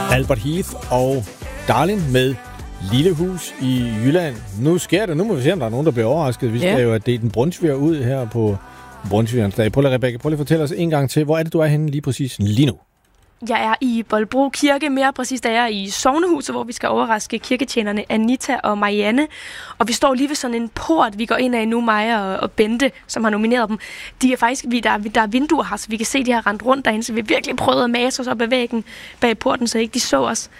Albert Heath og Darling med Lille Hus i Jylland. Nu sker det. Nu må vi se, om der er nogen, der bliver overrasket. Vi skal jo have delt en brunsviger ud her på Brunsvigerens dag. Prøv lige at fortælle os en gang til, hvor er det, du er henne lige præcis lige nu? Jeg er i Bolbro Kirke, mere præcist er jeg i Sognehuset, hvor vi skal overraske kirketjenerne Anita og Marianne. Og vi står lige ved sådan en port, vi går ind af nu, Maja og Bente, som har nomineret dem. De er faktisk, der er vinduer her, så vi kan se, de har rendt rundt derinde, så vi virkelig prøvet at mase os op ad væggen bag porten, så ikke de så os.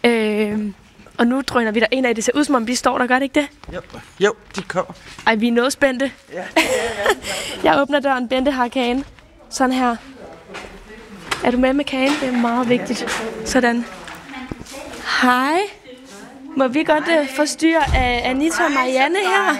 Og nu drøner vi der ind af. Det ser ud, som om de står der, gør det ikke det? Jo, de kommer. Ej, vi er noget spændte. Ja. Jeg åbner døren, Bente har kagen. Sådan her. Er du med kagen? Det er meget vigtigt. Sådan. Hej. Må vi godt forstyrre Anita og Marianne her?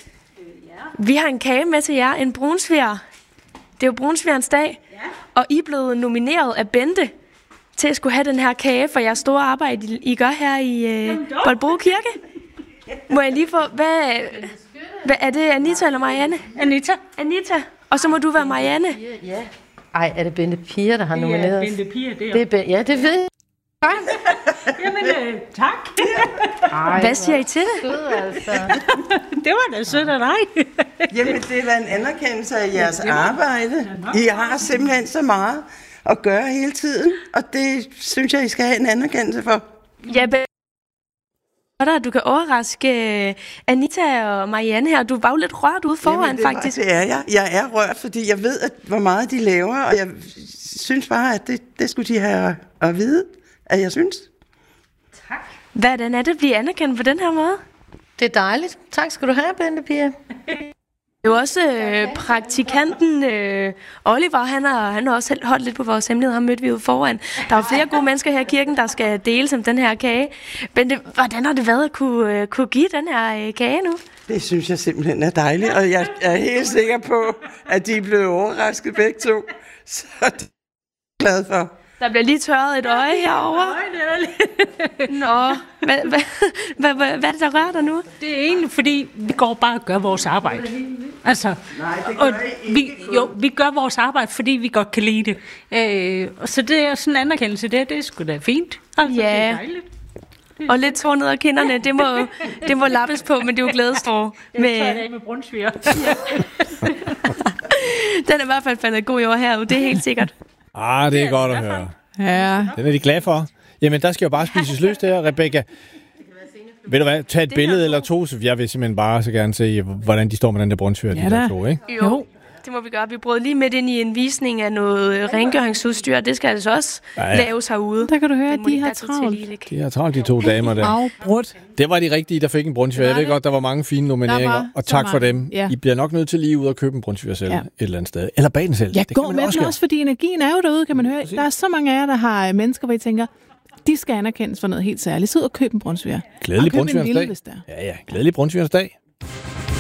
Vi har en kage med til jer, en brunsviger. Det er jo brunsvigerens dag. Og I er blevet nomineret af Bente til at skulle have den her kage for jeres store arbejde, I gør her i Bolbro Kirke. Må jeg lige få... Hvad er det, Anita eller Marianne? Anita. Og så må du være Marianne. Ja. Ej, er det Bente Pia, der har nomineret os? Bente Pia, det er. Ja, det ved jeg. Jamen, tak. Ej, hvad siger I til det? Sød, altså. Det var da sødt af dig. Jamen, det er en anerkendelse af jeres arbejde. I har simpelthen så meget at gøre hele tiden, og det synes jeg, I skal have en anerkendelse for. Ja, du kan overraske Anita og Marianne her. Du var jo lidt rørt ude foran, faktisk. Det er jeg. Jeg er rørt, fordi jeg ved, hvor meget de laver, og jeg synes bare, at det skulle de have at vide, at jeg synes. Tak. Hvordan er det at blive anerkendt på den her måde? Det er dejligt. Tak skal du have, Bente Pia. Det er jo også praktikanten Oliver, han har også holdt lidt på vores hemmelighed, ham mødte vi ude foran. Der er flere gode mennesker her i kirken, der skal dele som den her kage. Men hvordan har det været at kunne give den her kage nu? Det synes jeg simpelthen er dejligt, og jeg er helt sikker på, at de er blevet overrasket begge to. Så det er jeg glad for. Der bliver lige tørret et øje herovre. Nå, hvad er det, der rører dig nu? Det er egentlig, fordi vi går bare og gør vores arbejde. Altså, nej, det gør vi gør vores arbejde, fordi vi godt kan lide det. Så det er sådan en anerkendelse, det er sgu da fint. Altså, ja. Det er dejligt. Og lidt tår ned ad kinderne, det må lappes på, men det er jo glædestrå. Jeg tager det af med brunsviger. Den er i hvert fald faldet god i år herude, det er helt sikkert. Det er godt at høre. Ja. Den er de glade for. Jamen, der skal jo bare spises løs der, Rebecca. Ved du hvad, tag et billede eller to, så jeg vil simpelthen bare så gerne se, hvordan de står med den der brunsviger, de der to, ikke? Jo, det må vi gøre. Vi brød lige midt ind i en visning af noget rengøringsudstyr. Det skal altså også laves herude. Der kan du høre, at de har travlt. De har travlt, de to damer der. Afbrudt. Det var de rigtige, der fik en brunsviger. Jeg ved godt, der var mange fine nomineringer, og tak for dem. Ja. I bliver nok nødt til lige ud og købe en brunsviger selv et eller andet sted. Eller bag den selv. Ja, gå med den også, fordi energien er jo derude, kan man høre. Der er så mange af jer, der har mennesker, hvor I tænker, de skal anerkendes for noget helt særligt. Så ud og køb en brunsviger. Glædelig brunsvigerens dag. Ja, glædelig brunsvigerens dag.